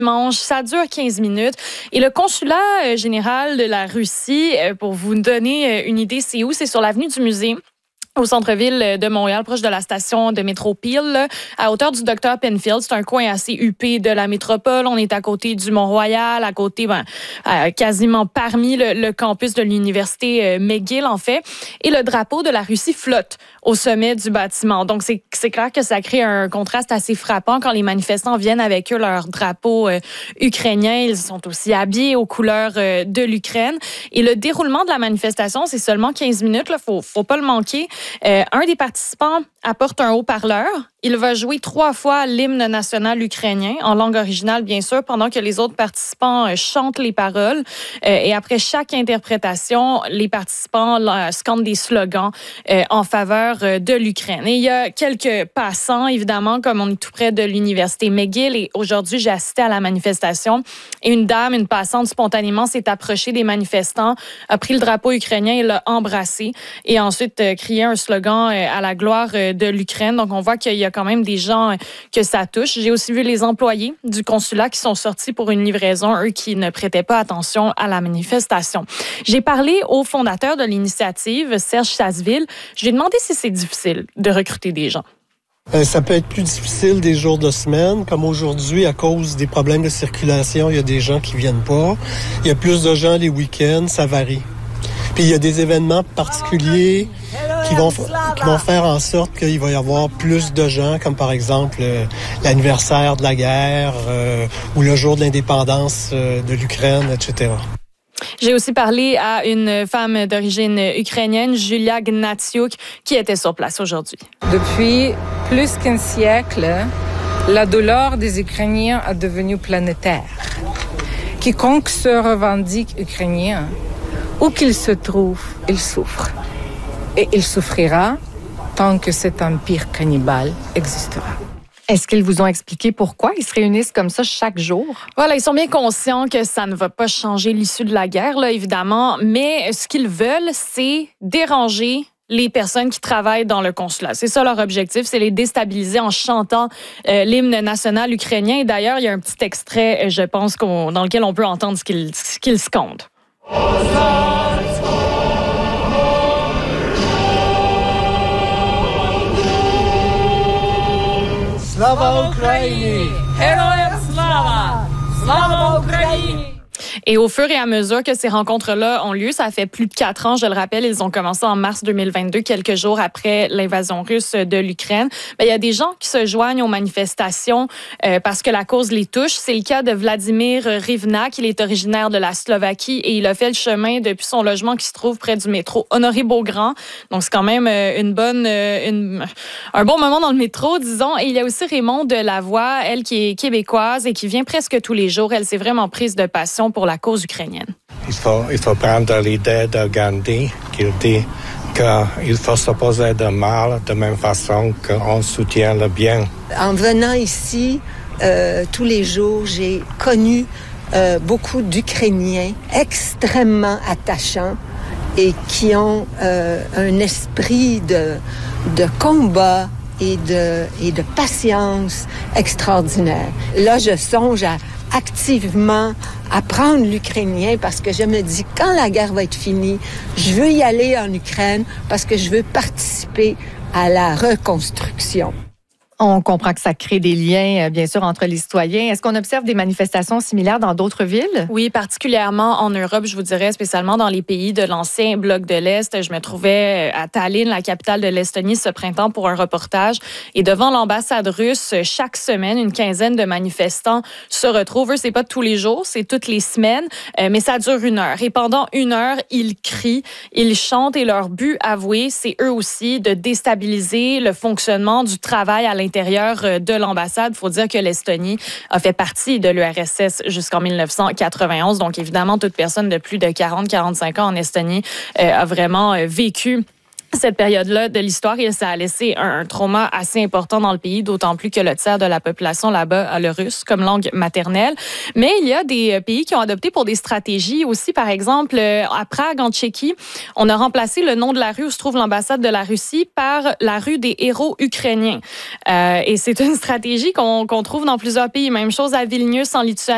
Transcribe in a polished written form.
dimanche. Ça dure 15 minutes. Et le consulat général de la Russie, pour vous donner une idée, c'est où? C'est sur l'avenue du Musée, au centre-ville de Montréal, proche de la station de métro Peel, à hauteur du Dr Penfield. C'est un coin assez huppé de la métropole. On est à côté du Mont-Royal, à côté, quasiment parmi le campus de l'université McGill, en fait. Et le drapeau de la Russie flotte au sommet du bâtiment. Donc, c'est clair que ça crée un contraste assez frappant quand les manifestants viennent avec eux leur drapeau ukrainien. Ils sont aussi habillés aux couleurs de l'Ukraine. Et le déroulement de la manifestation, c'est seulement 15 minutes. Là, faut pas le manquer. Un des participants apporte un haut-parleur. Il va jouer 3 fois l'hymne national ukrainien, en langue originale, bien sûr, pendant que les autres participants chantent les paroles. Et après chaque interprétation, les participants scandent des slogans en faveur de l'Ukraine. Et il y a quelques passants, évidemment, comme on est tout près de l'université McGill. Et aujourd'hui, j'ai assisté à la manifestation. Et une dame, une passante, spontanément s'est approchée des manifestants, a pris le drapeau ukrainien et l'a embrassé. Et ensuite, crié un slogan à la gloire de l'Ukraine. Donc, on voit qu'il y a quand même des gens que ça touche. J'ai aussi vu les employés du consulat qui sont sortis pour une livraison, eux qui ne prêtaient pas attention à la manifestation. J'ai parlé au fondateur de l'initiative, Serge Sasseville. Je lui ai demandé si c'est difficile de recruter des gens. Ça peut être plus difficile des jours de semaine, comme aujourd'hui, à cause des problèmes de circulation, il y a des gens qui viennent pas. Il y a plus de gens les week-ends, ça varie. Puis il y a des événements particuliers qui vont faire en sorte qu'il va y avoir plus de gens, comme par exemple l'anniversaire de la guerre ou le jour de l'indépendance de l'Ukraine, etc. J'ai aussi parlé à une femme d'origine ukrainienne, Julia Gnatsiuk, qui était sur place aujourd'hui. Depuis plus qu'un siècle, la douleur des Ukrainiens est devenue planétaire. Quiconque se revendique ukrainien, où qu'il se trouve, il souffre. Et il souffrira tant que cet empire cannibale existera. Est-ce qu'ils vous ont expliqué pourquoi ils se réunissent comme ça chaque jour? Voilà, ils sont bien conscients que ça ne va pas changer l'issue de la guerre, là, évidemment, mais ce qu'ils veulent, c'est déranger les personnes qui travaillent dans le consulat. C'est ça leur objectif, c'est les déstabiliser en chantant l'hymne national ukrainien. Et d'ailleurs, il y a un petit extrait, je pense, dans lequel on peut entendre ce qu'ils scandent. Slava Ukraini! Heroям slava! Slava Ukraini! Et au fur et à mesure que ces rencontres-là ont lieu, ça fait plus de 4 ans, je le rappelle, ils ont commencé en mars 2022, quelques jours après l'invasion russe de l'Ukraine. Il y a des gens qui se joignent aux manifestations parce que la cause les touche. C'est le cas de Vladimir Rivnak, il est originaire de la Slovaquie et il a fait le chemin depuis son logement qui se trouve près du métro Honoré-Beaugrand. Donc, c'est quand même un bon moment dans le métro, disons. Et il y a aussi Raymond Delavoie, elle qui est québécoise et qui vient presque tous les jours. Elle s'est vraiment prise de passion pour la cause ukrainienne. Il faut prendre l'idée de Gandhi qui dit qu'il faut s'opposer de mal de même façon qu'on soutient le bien. En venant ici, tous les jours, j'ai connu beaucoup d'Ukrainiens extrêmement attachants et qui ont un esprit de combat et de patience extraordinaire. Là, je songe à activement apprendre l'ukrainien parce que je me dis, quand la guerre va être finie, je veux y aller en Ukraine parce que je veux participer à la reconstruction. On comprend que ça crée des liens, bien sûr, entre les citoyens. Est-ce qu'on observe des manifestations similaires dans d'autres villes? Oui, particulièrement en Europe, je vous dirais, spécialement dans les pays de l'ancien bloc de l'Est. Je me trouvais à Tallinn, la capitale de l'Estonie, ce printemps pour un reportage. Et devant l'ambassade russe, chaque semaine, une quinzaine de manifestants se retrouvent. Eux, c'est pas tous les jours, c'est toutes les semaines, mais ça dure 1 heure. Et pendant 1 heure, ils crient, ils chantent et leur but avoué, c'est eux aussi de déstabiliser le fonctionnement du travail à l'intérieur de l'ambassade. Il faut dire que l'Estonie a fait partie de l'URSS jusqu'en 1991. Donc, évidemment, toute personne de plus de 40-45 ans en Estonie a vraiment vécu cette période-là de l'histoire et ça a laissé un trauma assez important dans le pays, d'autant plus que le tiers de la population là-bas a le russe comme langue maternelle. Mais il y a des pays qui ont adopté pour des stratégies aussi. Par exemple, à Prague, en Tchéquie, on a remplacé le nom de la rue où se trouve l'ambassade de la Russie par la rue des héros ukrainiens. Et c'est une stratégie qu'on trouve dans plusieurs pays. Même chose à Vilnius, en Lituanie.